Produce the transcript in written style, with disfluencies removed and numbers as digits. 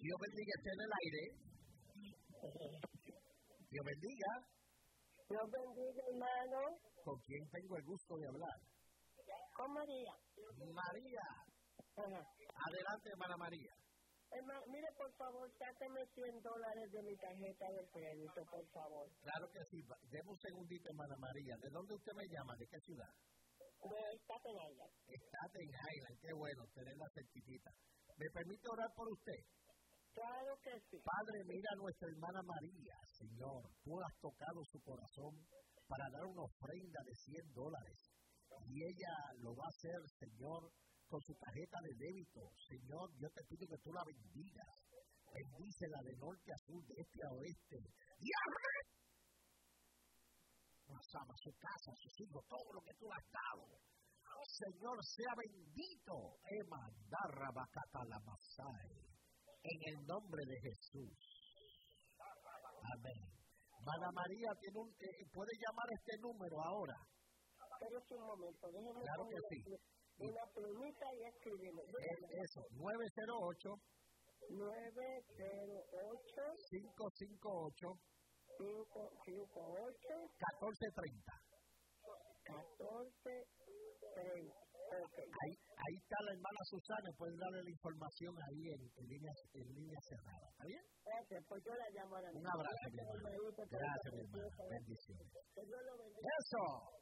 Dios bendiga, esté en el aire. Dios bendiga. Dios bendiga, hermano. ¿Con quién tengo el gusto de hablar? Con María. María. Ajá. Adelante, hermana María. Hermano, mire, por favor, sáqueme $100 de mi tarjeta de crédito, por favor. Claro que sí. Deme un segundito, hermana María. ¿De dónde usted me llama? ¿De qué ciudad? De Staten Island. Staten Island. Qué bueno tenerla cerquita. ¿Me permite orar por usted? Claro que sí. Padre, mira a nuestra hermana María, Señor. Tú has tocado su corazón para dar una ofrenda de $100. Y ella lo va a hacer, Señor, con su tarjeta de débito. Señor, yo te pido que tú la bendigas. Bendícela de norte a sur, de este a oeste. Y ama su casa, sus hijos, todo lo que tú le has dado. Señor, sea bendito. En el nombre de Jesús. Amén. Mana María tiene puede llamar a este número ahora. Pero es un momento, déjeme claro que sí. Una plumita y escribirlo. Eso, 908 558 1430. 1430. Okay. Ahí está la hermana Susana, pueden darle la información ahí en línea cerrada. ¿Está bien? Okay, pues yo la llamo ahora. Un abrazo, mi hermano. Gracias, mi hermano. Bendiciones. Que Dios lo bendiga. ¡Eso!